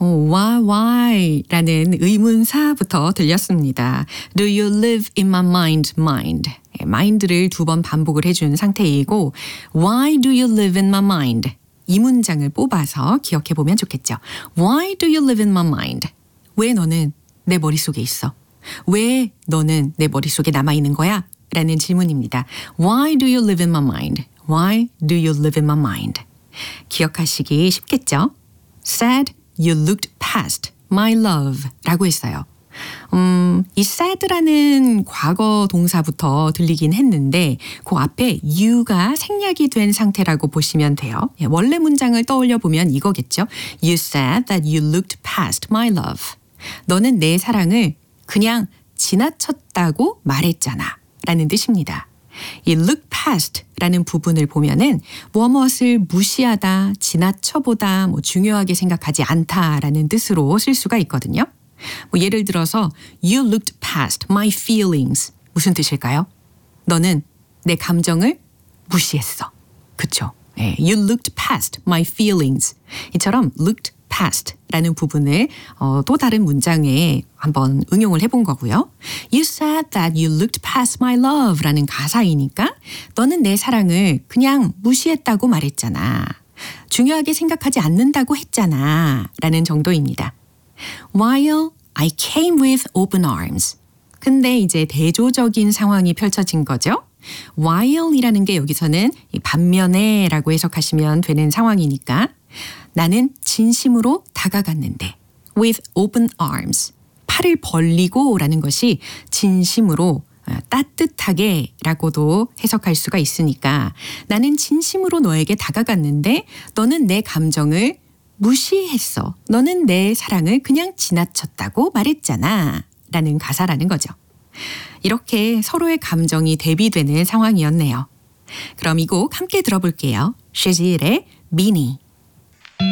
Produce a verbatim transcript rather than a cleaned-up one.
오, why, why 라는 의문사부터 들렸습니다. Do you live in my mind, mind? mind를 두 번 반복을 해준 상태이고 Why do you live in my mind? 이 문장을 뽑아서 기억해 보면 좋겠죠. Why do you live in my mind? 왜 너는 내 머릿속에 있어? 왜 너는 내 머릿속에 남아있는 거야? 라는 질문입니다. Why do you live in my mind? Why do you live in my mind? 기억하시기 쉽겠죠? Said you looked past my love 라고 했어요. 음, 이 sad라는 과거 동사부터 들리긴 했는데 그 앞에 you가 생략이 된 상태라고 보시면 돼요. 원래 문장을 떠올려 보면 이거겠죠. You said that you looked past my love. 너는 내 사랑을 그냥 지나쳤다고 말했잖아 라는 뜻입니다. 이 look past 라는 부분을 보면은 무엇을 무시하다, 지나쳐보다, 뭐 중요하게 생각하지 않다라는 뜻으로 쓸 수가 있거든요. 뭐 예를 들어서 You looked past my feelings. 무슨 뜻일까요? 너는 내 감정을 무시했어. 그쵸? 네, You looked past my feelings. 이처럼 looked past 라는 부분을 어, 또 다른 문장에 한번 응용을 해본 거고요. You said that you looked past my love 라는 가사이니까 너는 내 사랑을 그냥 무시했다고 말했잖아. 중요하게 생각하지 않는다고 했잖아 라는 정도입니다. While I came with open arms. 근데 이제 대조적인 상황이 펼쳐진 거죠. While이라는 게 여기서는 반면에 라고 해석하시면 되는 상황이니까 나는 진심으로 다가갔는데 with open arms. 팔을 벌리고 라는 것이 진심으로 따뜻하게 라고도 해석할 수가 있으니까 나는 진심으로 너에게 다가갔는데 너는 내 감정을 무시했어. 너는 내 사랑을 그냥 지나쳤다고 말했잖아. 라는 가사라는 거죠. 이렇게 서로의 감정이 대비되는 상황이었네요. 그럼 이 곡 함께 들어볼게요. 쉐지일의 미니.